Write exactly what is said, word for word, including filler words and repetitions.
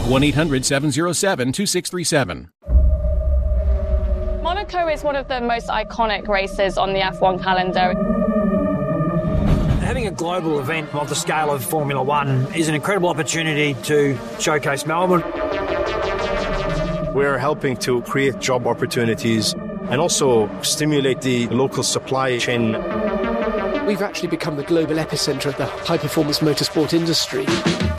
one eight hundred seven oh seven two six three seven. Monaco is one of the most iconic races on the F one calendar. Having a global event of the scale of Formula One is an incredible opportunity to showcase Melbourne. We're helping to create job opportunities and also stimulate the local supply chain. We've actually become the global epicenter of the high-performance motorsport industry.